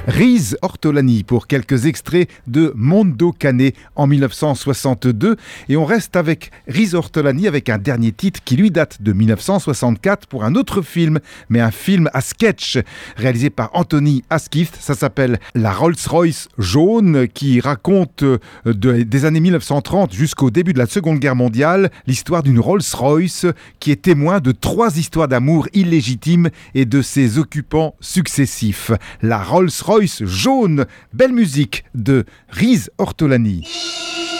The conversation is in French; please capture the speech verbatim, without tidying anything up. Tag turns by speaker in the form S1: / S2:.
S1: Riz Ortolani pour quelques extraits de Mondo Cane en mille neuf cent soixante-deux. Et on reste avec Riz Ortolani avec un dernier titre qui lui date de mille neuf cent soixante-quatre pour un autre film, mais un film à sketch réalisé par Anthony Askiff. Ça s'appelle La Rolls-Royce jaune, qui raconte de, des années mille neuf cent trente jusqu'au début de la Seconde Guerre mondiale l'histoire d'une Rolls-Royce qui est témoin de trois histoires d'amour illégitimes et de ses occupants successifs. La Rolls-Royce jaune, belle musique de Riz Ortolani.